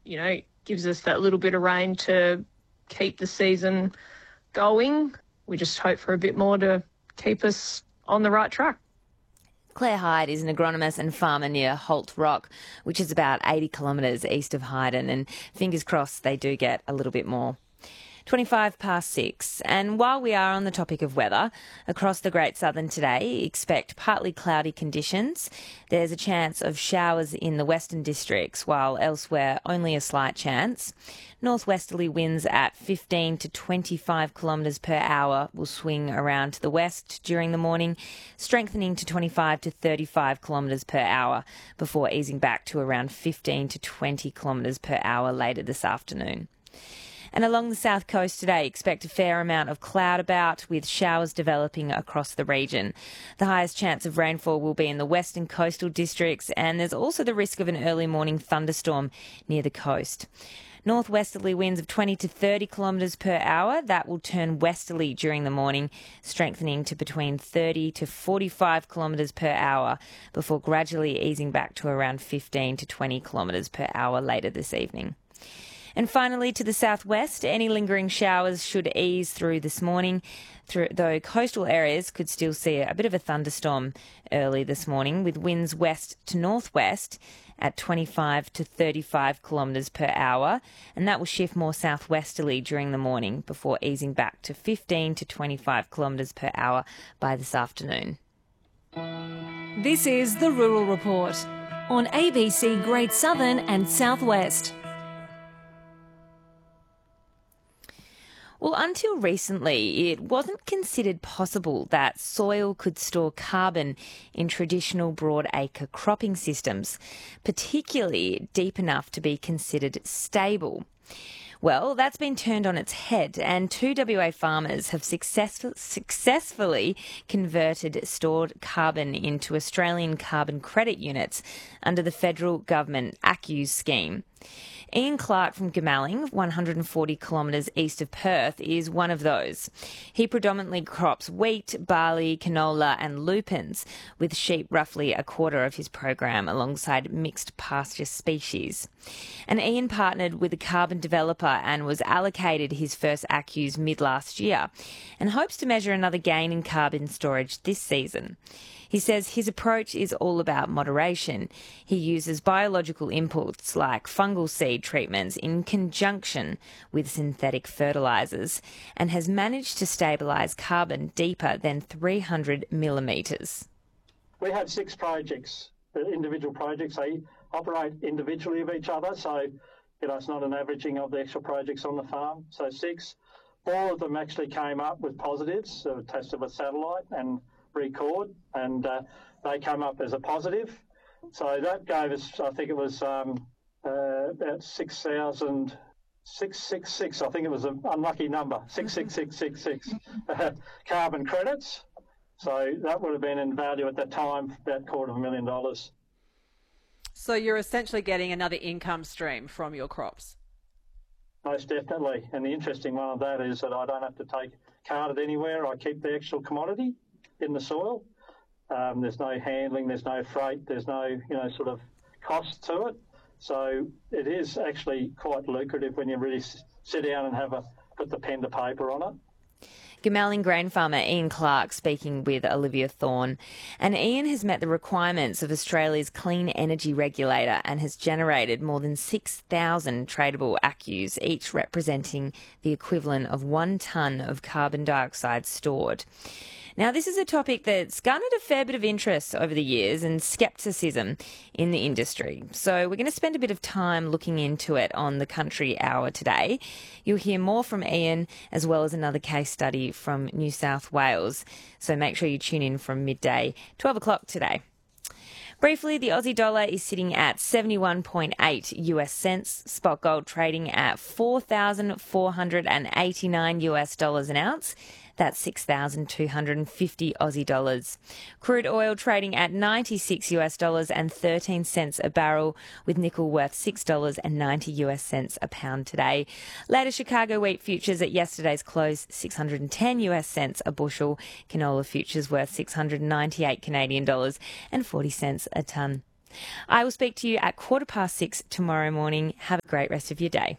gives us that little bit of rain to keep the season going. We just hope for a bit more to keep us on the right track. Claire Hyde is an agronomist and farmer near Holt Rock, which is about 80 kilometres east of Hyden, and fingers crossed they do get a little bit more. 6:25. And while we are on the topic of weather, across the Great Southern today, expect partly cloudy conditions. There's a chance of showers in the western districts, while elsewhere only a slight chance. Northwesterly winds at 15 to 25 kilometres per hour will swing around to the west during the morning, strengthening to 25 to 35 kilometres per hour before easing back to around 15 to 20 kilometres per hour later this afternoon. And along the south coast today, expect a fair amount of cloud about with showers developing across the region. The highest chance of rainfall will be in the western coastal districts, and there's also the risk of an early morning thunderstorm near the coast. Northwesterly winds of 20 to 30 kilometres per hour. That will turn westerly during the morning, strengthening to between 30 to 45 kilometres per hour before gradually easing back to around 15 to 20 kilometres per hour later this evening. And finally, to the southwest, any lingering showers should ease through this morning, though coastal areas could still see a bit of a thunderstorm early this morning, with winds west to northwest at 25 to 35 kilometres per hour, and that will shift more southwesterly during the morning before easing back to 15 to 25 kilometres per hour by this afternoon. This is the Rural Report on ABC Great Southern and Southwest. Well, until recently, it wasn't considered possible that soil could store carbon in traditional broadacre cropping systems, particularly deep enough to be considered stable. Well, that's been turned on its head, and 2 WA farmers have successfully converted stored carbon into Australian carbon credit units under the federal government ACCUs scheme. Ian Clark from Goomalling, 140 kilometres east of Perth, is one of those. He predominantly crops wheat, barley, canola and lupins, with sheep roughly a quarter of his program alongside mixed pasture species. And Ian partnered with a carbon developer and was allocated his first ACCUs mid-last year and hopes to measure another gain in carbon storage this season. He says his approach is all about moderation. He uses biological inputs like fungal seed treatments in conjunction with synthetic fertilisers and has managed to stabilise carbon deeper than 300 millimetres. We have 6 projects, individual projects. They operate individually of each other, so it's not an averaging of the actual projects on the farm. So 6. 4 of them actually came up with positives, tested with satellite and record, and they come up as a positive. So that gave us, I think it was about 6,666. I think it was an unlucky number, 66666 carbon credits. So that would have been in value at that time about $250,000. So you're essentially getting another income stream from your crops. Most definitely. And the interesting one of that is that I don't have to cart it anywhere. I keep the actual commodity in the soil. There's no handling, there's no freight, there's no sort of cost to it. So it is actually quite lucrative when you really sit down and put the pen to paper on it. Goomalling grain farmer Ian Clark speaking with Olivia Thorne. And Ian has met the requirements of Australia's clean energy regulator and has generated more than 6,000 tradable ACCUs, each representing the equivalent of 1 tonne of carbon dioxide stored. Now, this is a topic that's garnered a fair bit of interest over the years and scepticism in the industry. So we're going to spend a bit of time looking into it on the Country Hour today. You'll hear more from Ian as well as another case study from New South Wales. So make sure you tune in from midday, 12 o'clock today. Briefly, the Aussie dollar is sitting at 71.8 US cents. Spot gold trading at 4,489 US dollars an ounce. That's 6,250 Aussie dollars. Crude oil trading at 96 US dollars and 13 cents a barrel, with nickel worth $6.90 US cents a pound today. Later, Chicago wheat futures at yesterday's close, 610 US cents a bushel. Canola futures worth 698 Canadian dollars and 40 cents a tonne. I will speak to you at 6:15 tomorrow morning. Have a great rest of your day.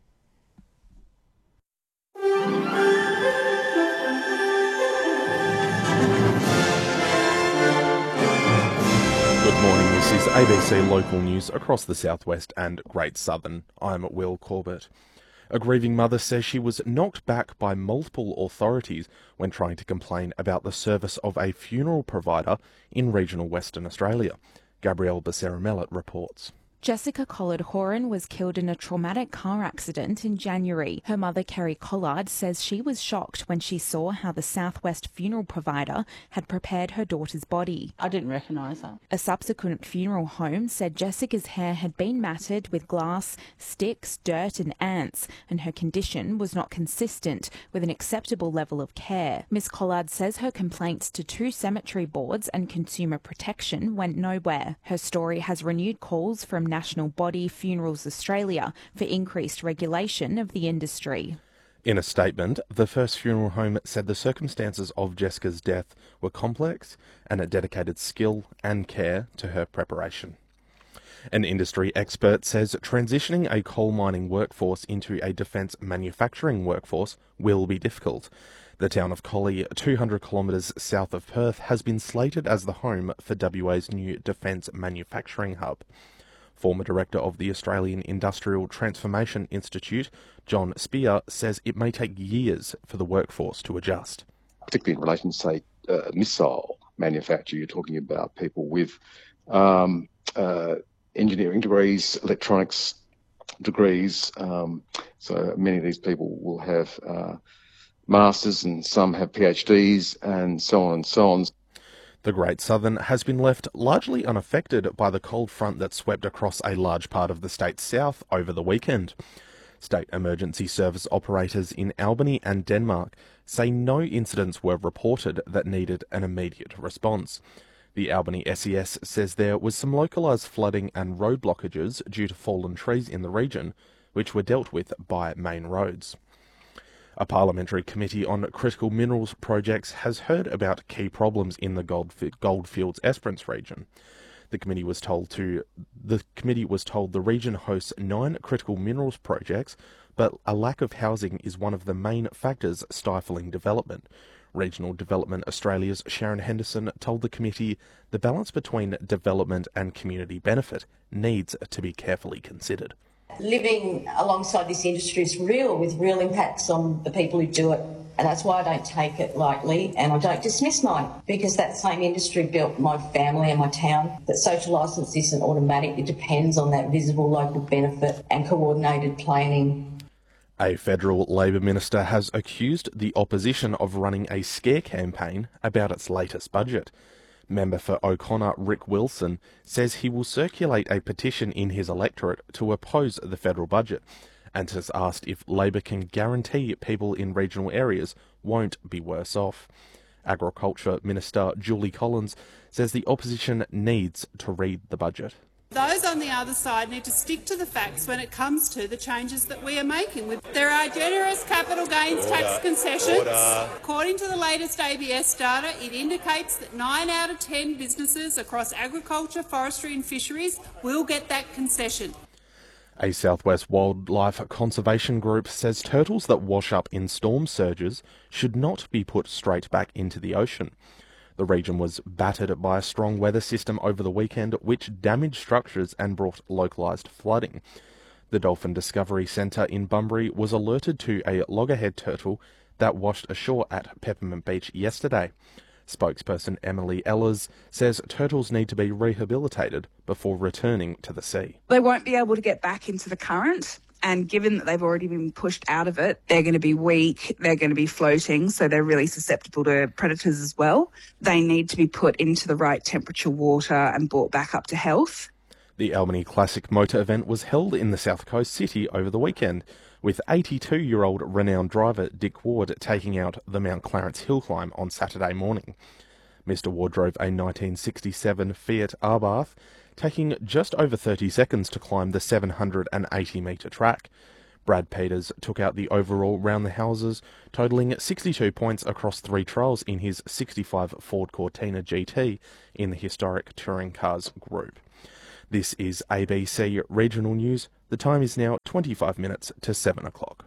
Good morning, this is ABC Local News across the southwest and Great Southern. I'm Will Corbett. A grieving mother says she was knocked back by multiple authorities when trying to complain about the service of a funeral provider in regional Western Australia. Gabrielle Becerra-Mellett reports. Jessica Collard-Horan was killed in a traumatic car accident in January. Her mother, Kerry Collard, says she was shocked when she saw how the Southwest funeral provider had prepared her daughter's body. I didn't recognise her. A subsequent funeral home said Jessica's hair had been matted with glass, sticks, dirt and ants, and her condition was not consistent with an acceptable level of care. Ms Collard says her complaints to 2 cemetery boards and Consumer Protection went nowhere. Her story has renewed calls from national body Funerals Australia for increased regulation of the industry. In a statement, the First Funeral Home said the circumstances of Jessica's death were complex and it dedicated skill and care to her preparation. An industry expert says transitioning a coal mining workforce into a defence manufacturing workforce will be difficult. The town of Collie, 200 kilometres south of Perth, has been slated as the home for WA's new defence manufacturing hub. Former director of the Australian Industrial Transformation Institute, John Spear, says it may take years for the workforce to adjust. Particularly in relation to, say, missile manufacture, you're talking about people with engineering degrees, electronics degrees. So many of these people will have masters and some have PhDs and so on and so on. The Great Southern has been left largely unaffected by the cold front that swept across a large part of the state's south over the weekend. State emergency service operators in Albany and Denmark say no incidents were reported that needed an immediate response. The Albany SES says there was some localised flooding and road blockages due to fallen trees in the region, which were dealt with by Main Roads. A parliamentary committee on critical minerals projects has heard about key problems in the Goldfields Esperance region. The committee was told the region hosts 9 critical minerals projects, but a lack of housing is one of the main factors stifling development. Regional Development Australia's Sharon Henderson told the committee the balance between development and community benefit needs to be carefully considered. Living alongside this industry is real, with real impacts on the people who do it. And that's why I don't take it lightly and I don't dismiss mine, because that same industry built my family and my town. That social licence isn't automatic. It depends on that visible local benefit and coordinated planning. A federal Labor minister has accused the opposition of running a scare campaign about its latest budget. Member for O'Connor, Rick Wilson, says he will circulate a petition in his electorate to oppose the federal budget and has asked if Labor can guarantee people in regional areas won't be worse off. Agriculture Minister Julie Collins says the opposition needs to read the budget. Those on the other side need to stick to the facts when it comes to the changes that we are making. There are generous capital gains tax concessions. According to the latest ABS data, it indicates that 9 out of 10 businesses across agriculture, forestry and fisheries will get that concession. A Southwest Wildlife Conservation Group says turtles that wash up in storm surges should not be put straight back into the ocean. The region was battered by a strong weather system over the weekend, which damaged structures and brought localised flooding. The Dolphin Discovery Centre in Bunbury was alerted to a loggerhead turtle that washed ashore at Peppermint Beach yesterday. Spokesperson Emily Ellers says turtles need to be rehabilitated before returning to the sea. They won't be able to get back into the current. And given that they've already been pushed out of it, they're going to be weak, they're going to be floating, so they're really susceptible to predators as well. They need to be put into the right temperature water and brought back up to health. The Albany Classic Motor event was held in the South Coast city over the weekend, with 82-year-old renowned driver Dick Ward taking out the Mount Clarence hill climb on Saturday morning. Mr. Ward drove a 1967 Fiat Abarth, taking just over 30 seconds to climb the 780-metre track. Brad Peters took out the overall round the houses, totalling 62 points across 3 trials in his 65 Ford Cortina GT in the historic touring cars group. This is ABC Regional News. The time is now 25 minutes to 7 o'clock.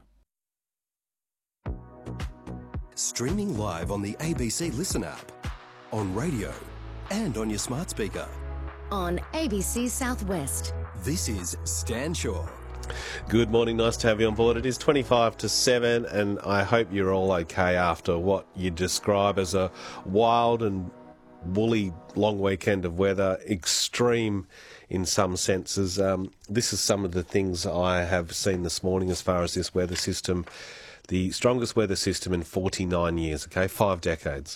Streaming live on the ABC Listen app, on radio and on your smart speaker. On ABC Southwest. This is Stan Shaw. Good morning, nice to have you on board. It is 25 to 7 and I hope you're all okay after what you describe as a wild and woolly long weekend of weather, extreme in some senses. This is some of the things I have seen this morning as far as this weather system. The strongest weather system in 49 years, 5 decades.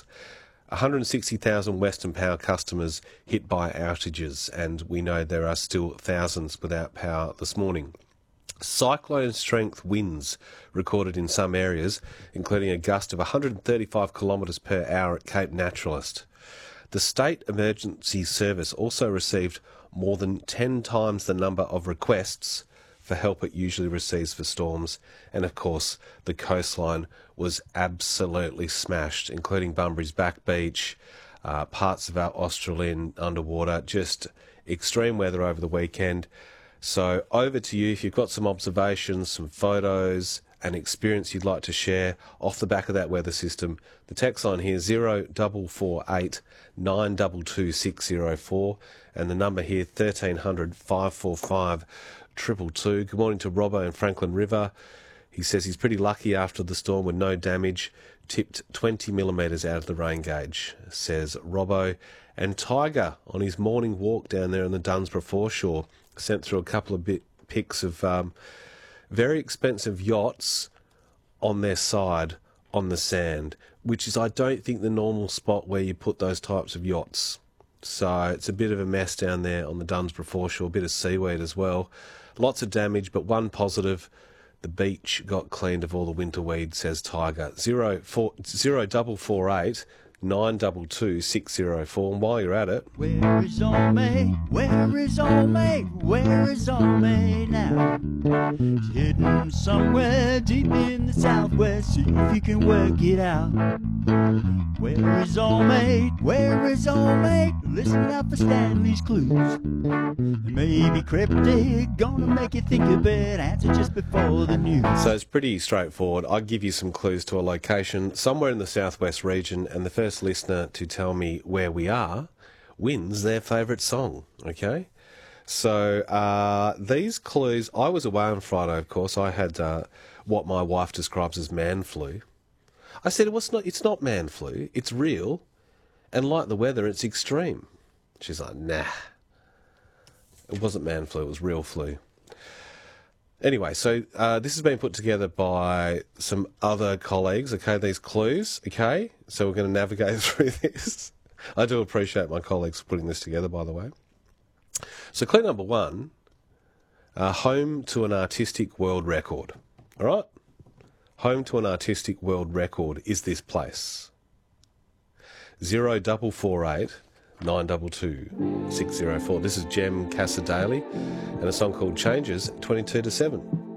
160,000 Western Power customers hit by outages, and we know there are still thousands without power this morning. Cyclone strength winds recorded in some areas, including a gust of 135 kilometres per hour at Cape Naturalist. The State Emergency Service also received more than 10 times the number of requests for help it usually receives for storms, and of course the coastline was absolutely smashed, including Bunbury's Back Beach, parts of our Australind underwater. Just extreme weather over the weekend. So over to you if you've got some observations, some photos, an experience you'd like to share off the back of that weather system. The text line here 0448 922 604, and the number here 1300 545 222. Good morning to Robbo in Franklin River. He says he's pretty lucky after the storm with no damage. Tipped 20 millimetres out of the rain gauge, says Robbo. And Tiger on his morning walk down there on the Dunsborough foreshore sent through a couple of pics of very expensive yachts on their side on the sand, which is, I don't think, the normal spot where you put those types of yachts. So it's a bit of a mess down there on the Dunsborough foreshore, a bit of seaweed as well. Lots of damage, but one positive, the beach got cleaned of all the winter weed, says Tiger. 0448 922 604. And while you're at it... Where is old mate? Where is old mate? Where is old mate now? He's hidden somewhere deep in the southwest. See if you can work it out. Where is old mate? Where is old mate? Listen out for Stanley's clues. They may be cryptic, gonna make you think a bit. Answer just before the news. So it's pretty straightforward. I'll give you some clues to a location somewhere in the southwest region, and the first listener to tell me where we are wins their favourite song, okay? So these clues, I was away on Friday, of course. I had what my wife describes as man flu. I said, well, it's not man flu, it's real, and like the weather, it's extreme. She's like, nah. It wasn't man flu, it was real flu. Anyway, so this has been put together by some other colleagues, okay, these clues, okay? So we're going to navigate through this. I do appreciate my colleagues putting this together, by the way. So clue number 1, home to an artistic world record, all right? Home to an artistic world record is this place. 0448 922 604. This is Jem Casadale and a song called Changes, 22 to 7.